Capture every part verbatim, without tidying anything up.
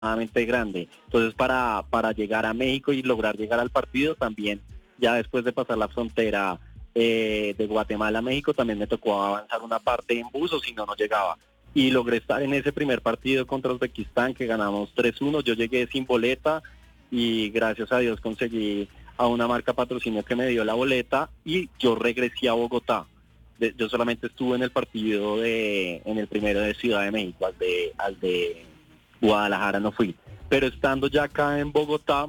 extremadamente grande. Entonces para, para llegar a México y lograr llegar al partido también, ya después de pasar la frontera eh, de Guatemala a México, también me tocó avanzar una parte en bus o si no, no llegaba. Y logré estar en ese primer partido contra Uzbekistán que ganamos tres uno, yo llegué sin boleta y gracias a Dios conseguí a una marca patrocinio que me dio la boleta y yo regresé a Bogotá. De, yo solamente estuve en el partido de, en el primero de Ciudad de México, al de, al de Guadalajara no fui. Pero estando ya acá en Bogotá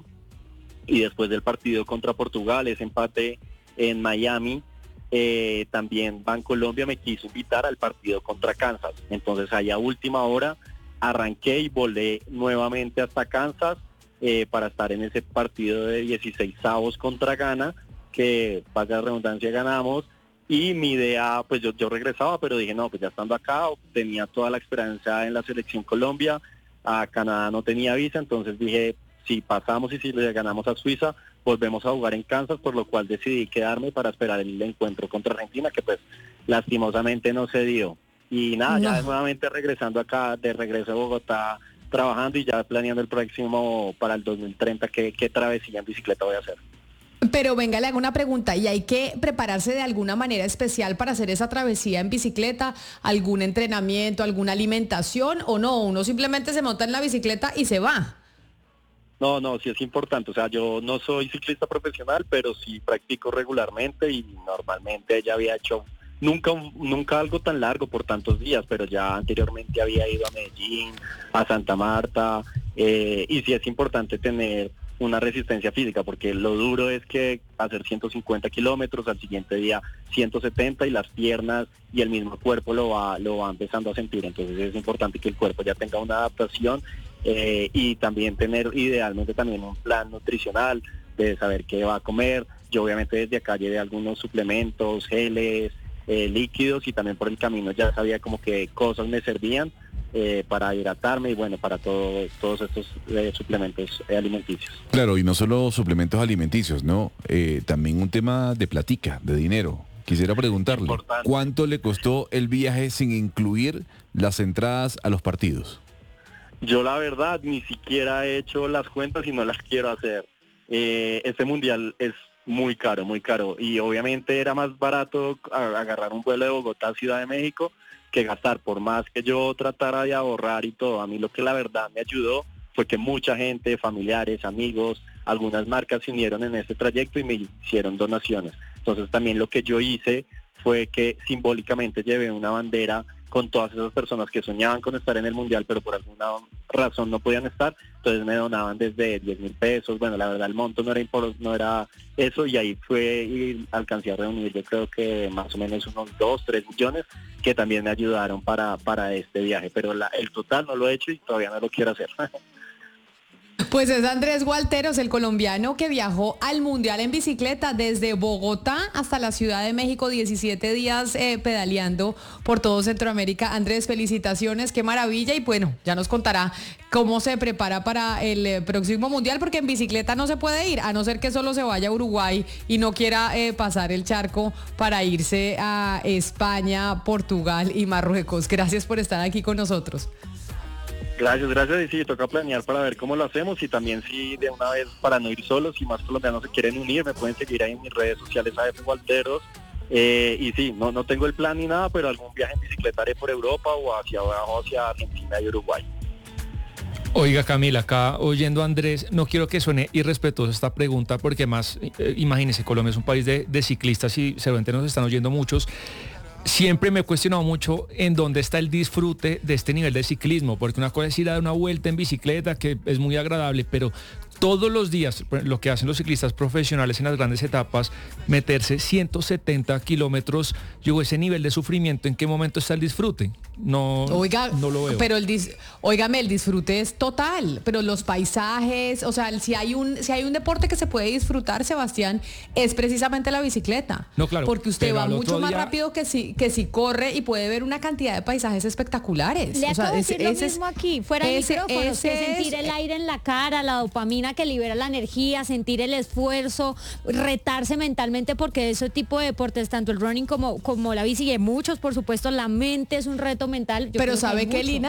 y después del partido contra Portugal, ese empate en Miami, eh, también Bancolombia me quiso invitar al partido contra Kansas. Entonces ahí a última hora arranqué y volé nuevamente hasta Kansas eh, para estar en ese partido de dieciseisavos contra Ghana, que valga la redundancia ganamos. Y mi idea, pues yo, yo regresaba, pero dije, no, pues ya estando acá, tenía toda la esperanza en la selección Colombia, a Canadá no tenía visa, entonces dije, si pasamos y si le ganamos a Suiza, volvemos a jugar en Kansas, por lo cual decidí quedarme para esperar el encuentro contra Argentina, que pues lastimosamente no se dio. Y nada, no. Ya nuevamente regresando acá, de regreso a Bogotá, trabajando y ya planeando el próximo para el dos mil treinta, qué, qué travesía en bicicleta voy a hacer. Pero venga, le hago una pregunta, ¿y hay que prepararse de alguna manera especial para hacer esa travesía en bicicleta? ¿Algún entrenamiento, alguna alimentación o no? ¿Uno simplemente se monta en la bicicleta y se va? No, no, sí es importante, o sea, yo no soy ciclista profesional, pero sí practico regularmente y normalmente ya había hecho, nunca, nunca algo tan largo por tantos días, pero ya anteriormente había ido a Medellín, a Santa Marta, eh, y sí es importante tener una resistencia física, porque lo duro es que hacer ciento cincuenta kilómetros, al siguiente día ciento setenta y las piernas y el mismo cuerpo lo va, lo va empezando a sentir, entonces es importante que el cuerpo ya tenga una adaptación eh, y también tener idealmente también un plan nutricional de saber qué va a comer. Yo obviamente desde acá llevé algunos suplementos, geles, eh, líquidos y también por el camino ya sabía como que cosas me servían Eh, para hidratarme y bueno, para todo, todos estos eh, suplementos eh, alimenticios. Claro, y no solo suplementos alimenticios, ¿no? Eh, también un tema de platica, de dinero. Quisiera preguntarle, Importante. ¿cuánto le costó el viaje sin incluir las entradas a los partidos? Yo la verdad ni siquiera he hecho las cuentas y no las quiero hacer. Eh, este mundial es muy caro, muy caro. Y obviamente era más barato agarrar un vuelo de Bogotá a Ciudad de México que gastar, por más que yo tratara de ahorrar y todo. A mí lo que la verdad me ayudó fue que mucha gente, familiares, amigos, algunas marcas se unieron en este trayecto y me hicieron donaciones. Entonces también lo que yo hice fue que simbólicamente llevé una bandera con todas esas personas que soñaban con estar en el Mundial, pero por alguna razón no podían estar, entonces me donaban desde diez mil pesos, bueno, la verdad el monto no era impor, no era eso, y ahí fue y alcancé a reunir, yo creo que más o menos unos dos, tres millones, que también me ayudaron para, para este viaje, pero la, el total no lo he hecho y todavía no lo quiero hacer. Pues es Andrés Gualteros, el colombiano que viajó al Mundial en bicicleta desde Bogotá hasta la Ciudad de México, diecisiete días eh, pedaleando por todo Centroamérica. Andrés, felicitaciones, qué maravilla, y bueno, ya nos contará cómo se prepara para el eh, próximo Mundial, porque en bicicleta no se puede ir, a no ser que solo se vaya a Uruguay y no quiera eh, pasar el charco para irse a España, Portugal y Marruecos. Gracias por estar aquí con nosotros. Gracias, gracias, y sí, toca planear para ver cómo lo hacemos y también si de una vez para no ir solos, si más colombianos se quieren unir, me pueden seguir ahí en mis redes sociales a F Gualteros, eh, y sí, no, no tengo el plan ni nada, pero algún viaje en bicicleta haré por Europa o hacia abajo, hacia Argentina y Uruguay. Oiga, Camila, acá oyendo a Andrés, no quiero que suene irrespetuosa esta pregunta, porque más, eh, imagínese, Colombia es un país de, de ciclistas y seguramente nos están oyendo muchos. Siempre me he cuestionado mucho en dónde está el disfrute de este nivel de ciclismo, porque una cosa es ir a dar una vuelta en bicicleta, que es muy agradable, pero todos los días, lo que hacen los ciclistas profesionales en las grandes etapas, meterse ciento setenta kilómetros, yo ese nivel de sufrimiento, ¿en qué momento está el disfrute? No, Oiga, no lo veo. Pero el dis, óigame, el disfrute es total, pero los paisajes, o sea, si hay un si hay un deporte que se puede disfrutar, Sebastián, es precisamente la bicicleta. No, claro. Porque usted va mucho más día... rápido que si que si corre y puede ver una cantidad de paisajes espectaculares. Le o sea, acabo de ese, decir lo ese mismo es, aquí, fuera de ese, micrófonos, ese que sentir es, el aire en la cara, la dopamina que libera la energía, sentir el esfuerzo, retarse mentalmente, porque ese tipo de deportes, tanto el running como, como la bici, y muchos, por supuesto, la mente es un reto mental. Yo pero creo ¿sabe que qué, Lina?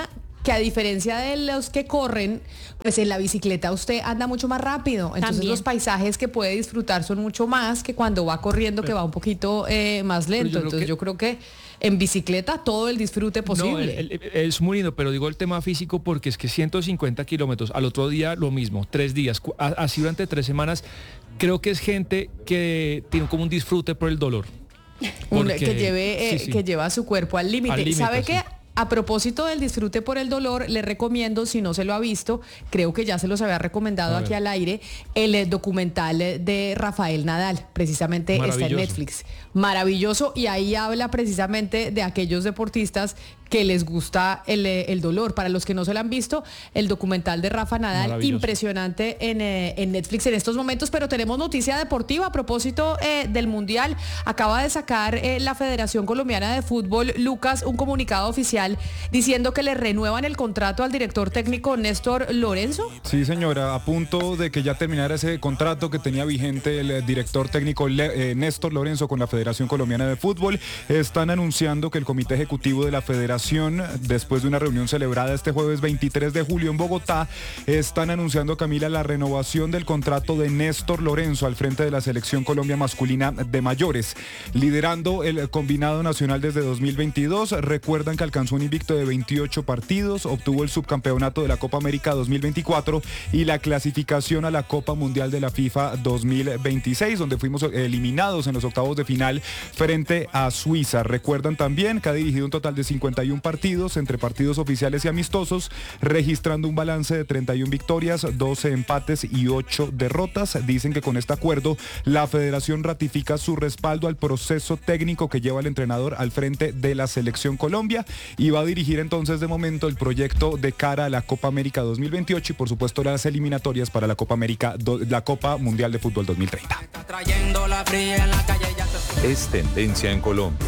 que a diferencia de los que corren, pues en la bicicleta usted anda mucho más rápido. Entonces También. los paisajes que puede disfrutar son mucho más que cuando va corriendo, que va un poquito eh, más lento. yo creo Entonces que- yo creo que en bicicleta todo el disfrute posible. No, el- el- es muy lindo, pero digo el tema físico porque es que ciento cincuenta kilómetros, al otro día lo mismo, tres días, cu- a- así durante tres semanas, creo que es gente que tiene como un disfrute por el dolor. Un- Porque- que lleve eh, sí, sí. que lleva su cuerpo al límite. Al límite, ¿Sabe sí. qué? A propósito del disfrute por el dolor, le recomiendo, si no se lo ha visto, creo que ya se los había recomendado A aquí ver. al aire, el eh, documental eh, de Rafael Nadal, precisamente está en Maravilloso. Netflix. Maravilloso, y ahí habla precisamente de aquellos deportistas que les gusta el, eh, el dolor. Para los que no se lo han visto, el documental de Rafa Nadal, Maravilloso. impresionante en, eh, en Netflix en estos momentos, pero tenemos noticia deportiva a propósito eh, del Mundial. Acaba de sacar eh, la Federación Colombiana de Fútbol, Lucas, un comunicado oficial diciendo que le renuevan el contrato al director técnico Néstor Lorenzo. Sí, señora, a punto de que ya terminara ese contrato que tenía vigente el eh, director técnico Le- eh, Néstor Lorenzo con la Federación Colombiana de Fútbol, están anunciando que el Comité Ejecutivo de la Federación, después de una reunión celebrada este jueves veintitrés de julio en Bogotá, están anunciando, Camila, la renovación del contrato de Néstor Lorenzo al frente de la Selección Colombia masculina de mayores, liderando el combinado nacional desde dos mil veintidós. Recuerdan que alcanzó un invicto de veintiocho partidos, obtuvo el subcampeonato de la Copa América dos mil veinticuatro y la clasificación a la Copa Mundial de la FIFA dos mil veintiséis, donde fuimos eliminados en los octavos de final frente a Suiza. Recuerdan también que ha dirigido un total de cincuenta y uno partidos entre partidos oficiales y amistosos, registrando un balance de treinta y una victorias, doce empates y ocho derrotas. Dicen que con este acuerdo la federación ratifica su respaldo al proceso técnico que lleva el entrenador al frente de la Selección Colombia y va a dirigir entonces de momento el proyecto de cara a la Copa América dos mil veintiocho y por supuesto las eliminatorias para la Copa América, la Copa Mundial de Fútbol dos mil treinta. Es tendencia en Colombia.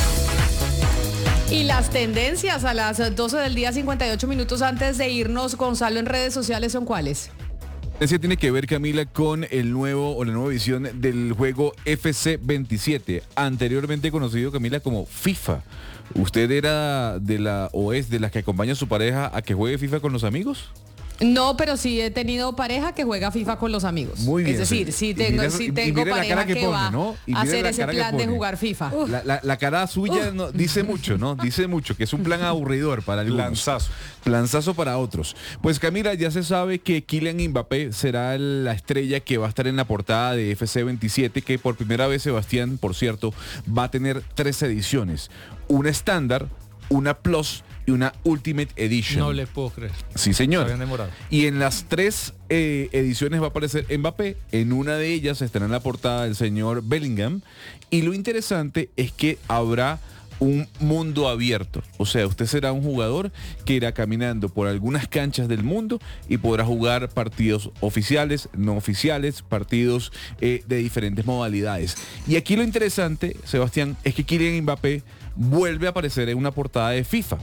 Y las tendencias a las doce del día, cincuenta y ocho minutos antes de irnos, Gonzalo, en redes sociales, ¿son cuáles? Ese tiene que ver, Camila, con el nuevo o la nueva edición del juego F C veintisiete, anteriormente conocido, Camila, como FIFA. ¿Usted era de la o es de las que acompaña a su pareja a que juegue FIFA con los amigos? No, pero sí he tenido pareja que juega FIFA con los amigos. Muy bien, es decir, sí. sí Y tengo, mire- sí y tengo mire la pareja cara que, que pone, va ¿no? Y a mire hacer la ese cara que plan de pone. jugar FIFA. La, la- la cara suya no, dice mucho, ¿no? Dice mucho, que es un plan aburridor para algunos. Lanzazo. Planzazo para otros. Pues Camila, ya se sabe que Kylian Mbappé será la estrella que va a estar en la portada de F C veintisiete, que por primera vez, Sebastián, por cierto, va a tener tres ediciones. Una estándar, una Plus y una Ultimate Edition. No le puedo creer. Sí, señor. Se habían demorado. Y en las tres eh, ediciones va a aparecer Mbappé. En una de ellas estará en la portada el señor Bellingham. Y lo interesante es que habrá un mundo abierto. O sea, usted será un jugador que irá caminando por algunas canchas del mundo y podrá jugar partidos oficiales, no oficiales, partidos eh, de diferentes modalidades. Y aquí lo interesante, Sebastián, es que Kylian Mbappé vuelve a aparecer en una portada de FIFA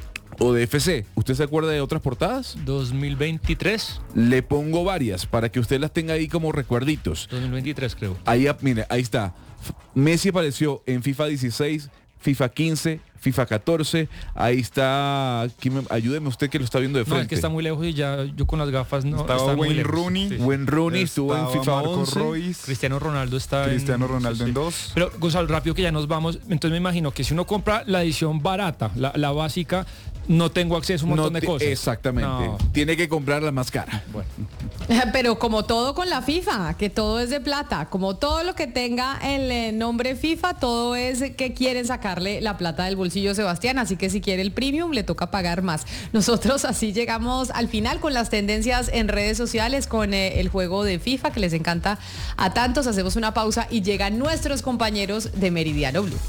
o de F C. ¿Usted se acuerda de otras portadas? dos mil veintitrés. Le pongo varias para que usted las tenga ahí como recuerditos. dos mil veintitrés creo. Ahí, mire, ahí está. Messi apareció en FIFA dieciséis, FIFA quince, FIFA catorce. Ahí está. Aquí me- ayúdeme usted que lo está viendo de No, frente. es que está muy lejos y ya yo con las gafas no. Estaba está muy Wayne lejos. Rooney. Sí. Wayne Rooney estuvo en Estaba FIFA Marco once. Royce, Cristiano Ronaldo está Cristiano en, Ronaldo sí, en sí. dos. Pero Gonzalo, rápido que ya nos vamos, entonces me imagino que si uno compra la edición barata, la, la básica, no tengo acceso a un montón No de te- cosas. Exactamente. No. Tiene que comprar la más cara. Bueno. Pero como todo con la FIFA, que todo es de plata, como todo lo que tenga el eh, nombre FIFA, todo es que quieren sacarle la plata del bolsillo, Sebastián, así que si quiere el premium le toca pagar más. Nosotros así llegamos al final con las tendencias en redes sociales, con eh, el juego de FIFA que les encanta a tantos. Hacemos una pausa y llegan nuestros compañeros de Meridiano Blue.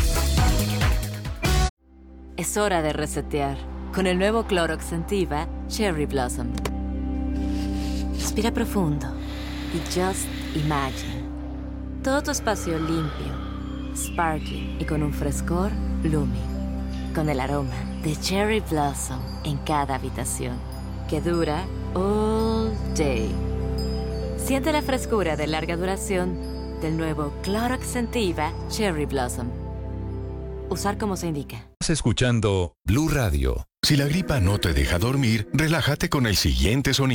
Es hora de resetear. Con el nuevo Clorox Sentiva Cherry Blossom. Respira profundo y just imagine. Todo tu espacio limpio, sparkling y con un frescor blooming. Con el aroma de Cherry Blossom en cada habitación. Que dura all day. Siente la frescura de larga duración del nuevo Clorox Sentiva Cherry Blossom. Usar como se indica. Estás escuchando Blue Radio. Si la gripa no te deja dormir, relájate con el siguiente sonido.